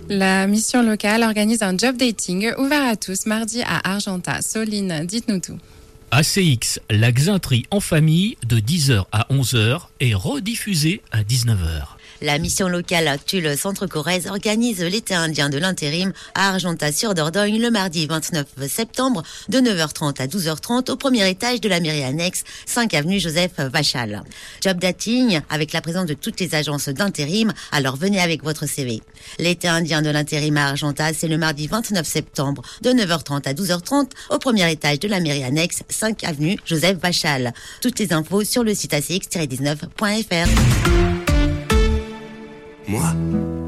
La mission locale organise un job dating ouvert à tous mardi à Argentat. Soline, dites-nous tout. ACX, la xinterie en famille de 10h à 11h est rediffusée à 19h. La mission locale Tulle Centre-Corrèze organise l'été indien de l'intérim à Argentat-sur-Dordogne le mardi 29 septembre de 9h30 à 12h30 au premier étage de la mairie annexe 5 avenue Joseph Vachal. Job dating avec la présence de toutes les agences d'intérim, alors venez avec votre CV. L'été indien de l'intérim à Argentat, c'est le mardi 29 septembre de 9h30 à 12h30 au premier étage de la mairie annexe 5 avenue Joseph Vachal. Toutes les infos sur le site acx-19.fr. Moi,